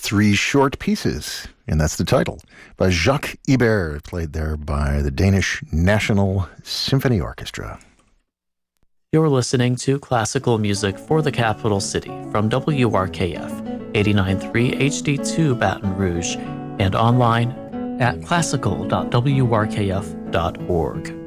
Three Short Pieces, and that's the title, by Jacques Ibert, played there by the Danish National Symphony Orchestra. You're listening to classical music for the capital city from WRKF 89.3 HD2 Baton Rouge and online at classical.wrkf.org.